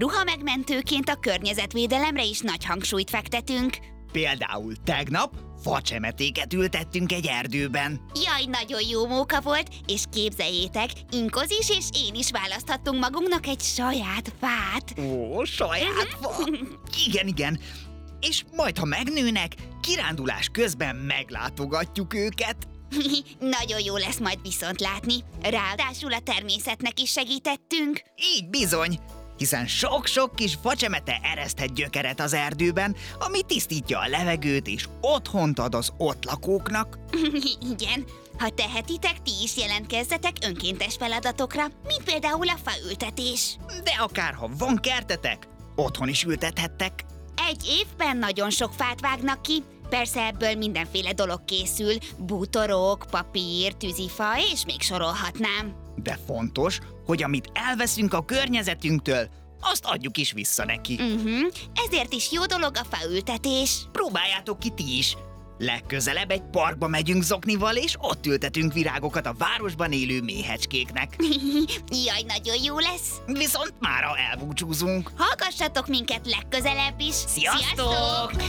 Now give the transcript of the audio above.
Ruhamegmentőként a környezetvédelemre is nagy hangsúlyt fektetünk. Például tegnap facsemetéket ültettünk egy erdőben. Jaj, nagyon jó móka volt, és képzeljétek, Inkoz is és én is választhattunk magunknak egy saját fát. Ó, saját fa! Igen. És majd, ha megnőnek, kirándulás közben meglátogatjuk őket. Nagyon jó lesz majd viszont látni. Ráadásul a természetnek is segítettünk. Így bizony, hiszen sok-sok kis facsemete ereszthet gyökeret az erdőben, ami tisztítja a levegőt és otthont ad az ott lakóknak. Igen, ha tehetitek, ti is jelentkezzetek önkéntes feladatokra, mint például a faültetés. De akár ha van kertetek, otthon is ültethettek. Egy évben nagyon sok fát vágnak ki, persze ebből mindenféle dolog készül, bútorok, papír, tűzifa, és még sorolhatnám. De fontos, hogy amit elveszünk a környezetünktől, azt adjuk is vissza neki. Ezért is jó dolog a faültetés. Próbáljátok ki ti is! Legközelebb egy parkba megyünk zoknival, és ott ültetünk virágokat a városban élő méhecskéknek. Jaj, nagyon jó lesz. Viszont mára elbúcsúzunk. Hallgassatok minket legközelebb is. Sziasztok!